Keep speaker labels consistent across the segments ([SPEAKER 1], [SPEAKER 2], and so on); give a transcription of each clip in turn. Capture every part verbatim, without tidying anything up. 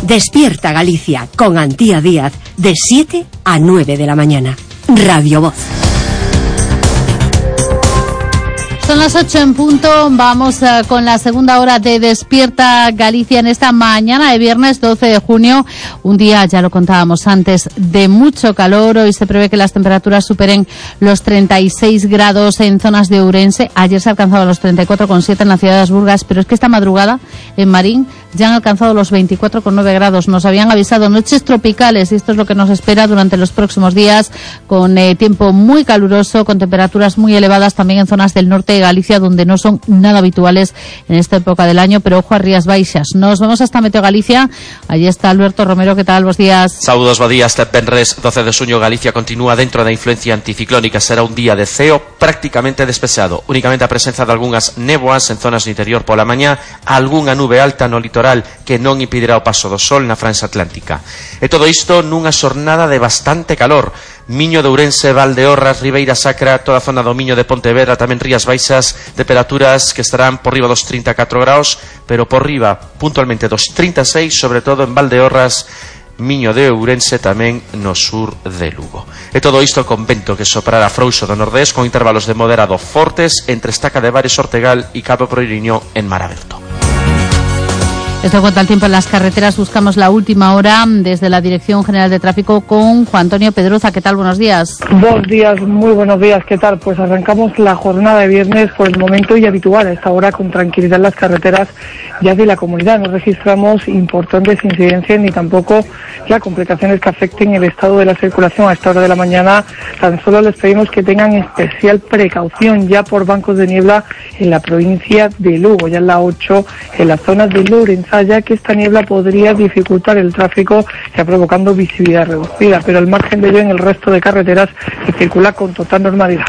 [SPEAKER 1] Despierta Galicia con Antía Díaz de siete a nueve de la mañana. Radio Voz.
[SPEAKER 2] Son las ocho en punto, vamos uh, con la segunda hora de Despierta Galicia en esta mañana de viernes doce de junio, un día, ya lo contábamos antes, de mucho calor. Hoy se prevé que las temperaturas superen los treinta y seis grados en zonas de Ourense. Ayer se alcanzaban los treinta y cuatro coma siete en la ciudad de As Burgas, pero es que esta madrugada en Marín ya han alcanzado los veinticuatro coma nueve grados. Nos habían avisado noches tropicales y esto es lo que nos espera durante los próximos días, con eh, tiempo muy caluroso, con temperaturas muy elevadas también en zonas del norte de Galicia, donde no son nada habituales en esta época del año, pero ojo a Rías Baixas. Nos vamos hasta Meteo Galicia. Allí está Alberto Romero. ¿Qué tal? Buenos días.
[SPEAKER 3] Saúdos, bo día. Este venres doce de xuño Galicia continúa dentro da influencia anticiclónica. Será un día de ceo prácticamente despexado. Únicamente a presenza de algunhas néboas en zonas do interior pola mañá, algunha nube alta no litoral que non impedirá o paso do sol na franxa atlántica. E todo isto nunha xornada de bastante calor. Miño de Ourense, Valdeorras, Ribeira Sacra, toda a zona do Miño de Pontevedra, tamén Rías Baixas, temperaturas que estarán por riba dos trinta e catro graus, pero por riba puntualmente dos trinta e seis, sobre todo en Valdeorras, Miño de Ourense, tamén no sur de Lugo. E todo isto con vento que soprará frouxo do nordés, con intervalos de moderado fortes entre Estaca de Bares, Ortegal e Cabo Proiriño en mar aberto.
[SPEAKER 2] Esto cuenta el tiempo en las carreteras. Buscamos la última hora desde la Dirección General de Tráfico con Juan Antonio Pedroza. ¿Qué tal? Buenos días.
[SPEAKER 4] Buenos días, muy buenos días. ¿Qué tal? Pues arrancamos la jornada de viernes por el momento y habitual. A esta hora con tranquilidad en las carreteras ya de la comunidad. No registramos importantes incidencias ni tampoco ya complicaciones que afecten el estado de la circulación a esta hora de la mañana. Tan solo les pedimos que tengan especial precaución ya por bancos de niebla en la provincia de Lugo, ya en la ocho, en las zonas de Lourenço, ya que esta niebla podría dificultar el tráfico, ya provocando visibilidad reducida, pero al margen de ello en el resto de carreteras se circula con total normalidad.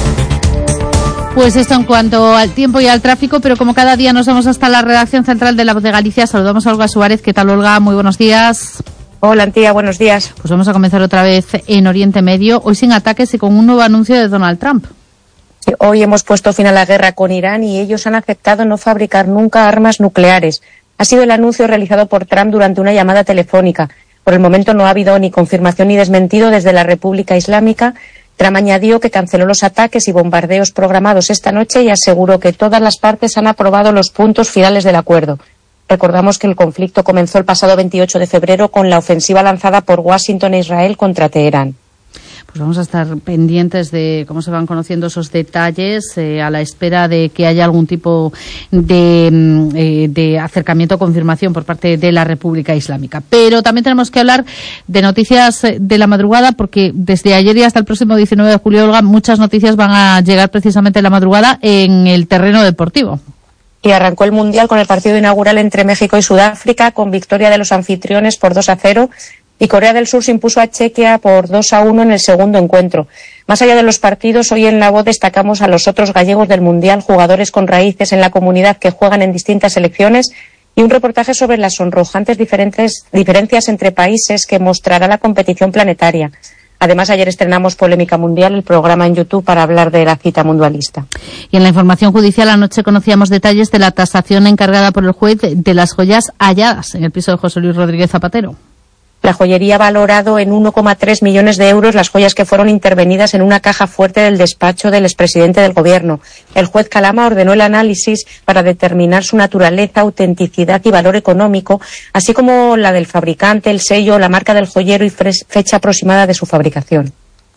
[SPEAKER 2] Pues esto en cuanto al tiempo y al tráfico, pero como cada día nos vamos hasta la redacción central de La Voz de Galicia, saludamos a Olga Suárez. ¿Qué tal, Olga? Muy buenos días.
[SPEAKER 5] Hola, Antía, buenos días.
[SPEAKER 2] Pues vamos a comenzar otra vez en Oriente Medio, hoy sin ataques y con un nuevo anuncio de Donald Trump.
[SPEAKER 5] Hoy hemos puesto fin a la guerra con Irán y ellos han aceptado no fabricar nunca armas nucleares. Ha sido el anuncio realizado por Trump durante una llamada telefónica. Por el momento no ha habido ni confirmación ni desmentido desde la República Islámica. Trump añadió que canceló los ataques y bombardeos programados esta noche y aseguró que todas las partes han aprobado los puntos finales del acuerdo. Recordamos que el conflicto comenzó el pasado veintiocho de febrero con la ofensiva lanzada por Washington e Israel contra Teherán.
[SPEAKER 2] Pues vamos a estar pendientes de cómo se van conociendo esos detalles eh, a la espera de que haya algún tipo de, eh, de acercamiento o confirmación por parte de la República Islámica. Pero también tenemos que hablar de noticias de la madrugada, porque desde ayer y hasta el próximo diecinueve de julio, Olga, muchas noticias van a llegar precisamente en la madrugada en el terreno deportivo.
[SPEAKER 5] Y arrancó el Mundial con el partido inaugural entre México y Sudáfrica, con victoria de los anfitriones por dos a cero. Y Corea del Sur se impuso a Chequia por dos a uno en el segundo encuentro. Más allá de los partidos, hoy en La Voz destacamos a los otros gallegos del Mundial, jugadores con raíces en la comunidad que juegan en distintas selecciones, y un reportaje sobre las sonrojantes diferentes, diferencias entre países que mostrará la competición planetaria. Además, ayer estrenamos Polémica Mundial, el programa en YouTube para hablar de la cita mundialista.
[SPEAKER 2] Y en la información judicial, anoche conocíamos detalles de la tasación encargada por el juez de las joyas halladas en el piso de José Luis Rodríguez Zapatero.
[SPEAKER 5] La joyería ha valorado en uno coma tres millones de euros las joyas que fueron intervenidas en una caja fuerte del despacho del expresidente del Gobierno. El juez Calama ordenó el análisis para determinar su naturaleza, autenticidad y valor económico, así como la del fabricante, el sello, la marca del joyero y fecha aproximada de su fabricación.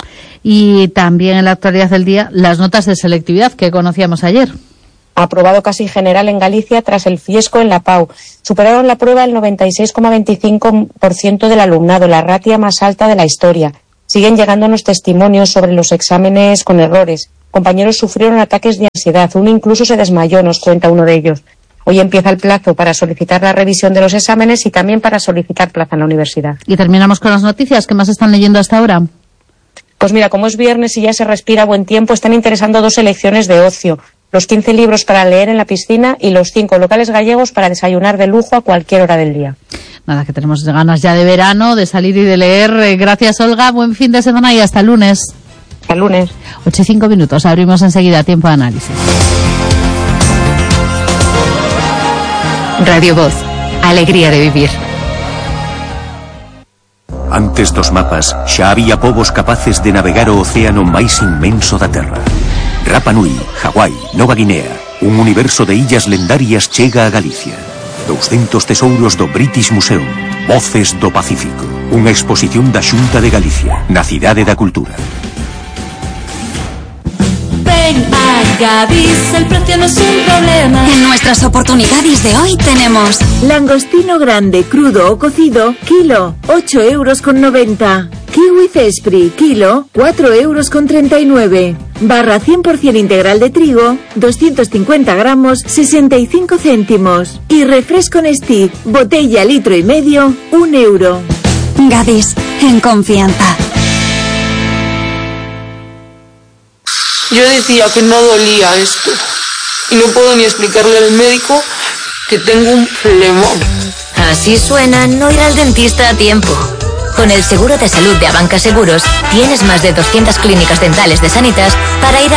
[SPEAKER 2] Y también en la actualidad del día, las notas de selectividad que conocíamos ayer.
[SPEAKER 5] Aprobado casi general en Galicia tras el fiesco en la Pau. Superaron la prueba el noventa y seis coma veinticinco por ciento del alumnado, la ratio más alta de la historia. Siguen llegándonos testimonios sobre los exámenes con errores. Compañeros sufrieron ataques de ansiedad, uno incluso se desmayó, nos cuenta uno de ellos. Hoy empieza el plazo para solicitar la revisión de los exámenes y también para solicitar plaza en la universidad.
[SPEAKER 2] Y terminamos con las noticias que más están leyendo hasta ahora.
[SPEAKER 5] Pues mira, como es viernes y ya se respira buen tiempo, están interesando dos selecciones de ocio. Los quince libros para leer en la piscina y los cinco locales gallegos para desayunar de lujo a cualquier hora del día.
[SPEAKER 2] Nada, que tenemos ganas ya de verano, de salir y de leer. Gracias, Olga. Buen fin de semana y hasta el lunes.
[SPEAKER 5] Hasta el lunes.
[SPEAKER 2] ocho y cinco minutos. Abrimos enseguida tiempo de análisis.
[SPEAKER 6] Radio Voz. Alegría de vivir. Antes dos mapas, xa había povos capaces de navegar o océano máis inmenso da Terra. Rapa Nui, Hawái, Nova Guinea, un universo de illas lendarias chega a Galicia. doscientos tesouros do British Museum, Voces do Pacífico. Unha exposición da Xunta de Galicia, na Cidade da Cultura.
[SPEAKER 7] Ven a Gadis, el precio no es un problema.
[SPEAKER 8] En nuestras oportunidades de hoy tenemos
[SPEAKER 9] langostino grande, crudo o cocido, kilo, ocho euros con noventa. Kiwi Cespri, kilo, cuatro euros con treinta y nueve. Barra cien por ciento integral de trigo, doscientos cincuenta gramos, sesenta y cinco céntimos. Y refresco Nestea, botella litro y medio, un euro.
[SPEAKER 8] Gadis, en confianza.
[SPEAKER 10] Yo decía que no dolía esto y no puedo ni explicarle al médico que tengo un flemón.
[SPEAKER 11] Así suena no ir al dentista a tiempo. Con el seguro de salud de Abanca Seguros tienes más de doscientas clínicas dentales de Sanitas para ir a